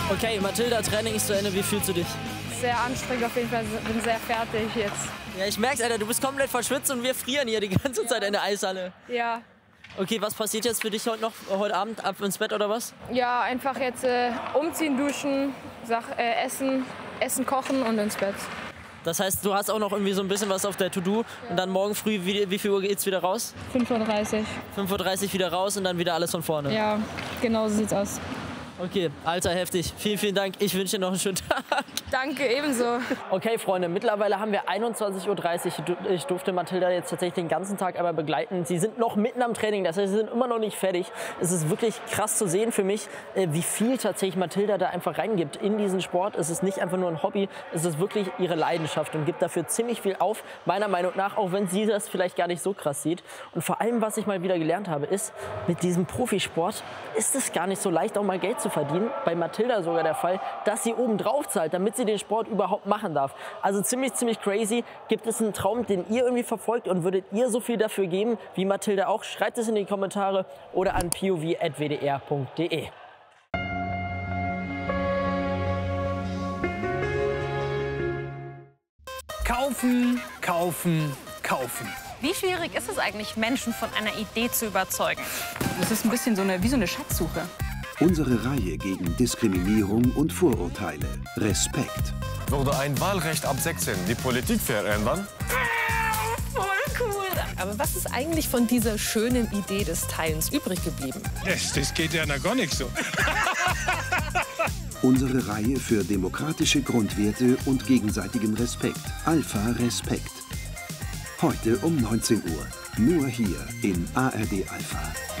Okay, Mathilda, Training ist zu Ende. Wie fühlst du dich? Sehr anstrengend auf jeden Fall. Bin sehr fertig jetzt. Ja, ich merk's, Alter. Du bist komplett verschwitzt und wir frieren hier die ganze Zeit in der Eishalle. Ja. Okay, was passiert jetzt für dich heute Abend? Ab ins Bett oder was? Ja, einfach jetzt umziehen, duschen, Essen, kochen und ins Bett. Das heißt, du hast auch noch irgendwie so ein bisschen was auf der To-Do und dann morgen früh, wie viel Uhr geht's wieder raus? 5:30 Uhr. 5:30 Uhr wieder raus und dann wieder alles von vorne? Ja, genau so sieht's aus. Okay, Alter, heftig. Vielen, vielen Dank. Ich wünsche dir noch einen schönen Tag. Danke, ebenso. Okay, Freunde, mittlerweile haben wir 21:30 Uhr. Ich durfte Mathilda jetzt tatsächlich den ganzen Tag einmal begleiten. Sie sind noch mitten am Training, das heißt, sie sind immer noch nicht fertig. Es ist wirklich krass zu sehen für mich, wie viel tatsächlich Mathilda da einfach reingibt in diesen Sport. Es ist nicht einfach nur ein Hobby, es ist wirklich ihre Leidenschaft und gibt dafür ziemlich viel auf, meiner Meinung nach, auch wenn sie das vielleicht gar nicht so krass sieht. Und vor allem, was ich mal wieder gelernt habe, ist, mit diesem Profisport ist es gar nicht so leicht, auch mal Geld zu verdienen. Bei Mathilda sogar der Fall, dass sie oben drauf zahlt, damit sie den Sport überhaupt machen darf. Also ziemlich crazy. Gibt es einen Traum, den ihr irgendwie verfolgt und würdet ihr so viel dafür geben wie Mathilda auch? Schreibt es in die Kommentare oder an pov@wdr.de. Kaufen, kaufen, kaufen. Wie schwierig ist es eigentlich, Menschen von einer Idee zu überzeugen? Das ist ein bisschen wie so eine Schatzsuche. Unsere Reihe gegen Diskriminierung und Vorurteile. Respekt. Würde ein Wahlrecht ab 16 die Politik verändern? Voll cool. Aber was ist eigentlich von dieser schönen Idee des Teilens übrig geblieben? Das geht ja gar nicht so. Unsere Reihe für demokratische Grundwerte und gegenseitigen Respekt. Alpha Respekt. Heute um 19 Uhr. Nur hier in ARD Alpha.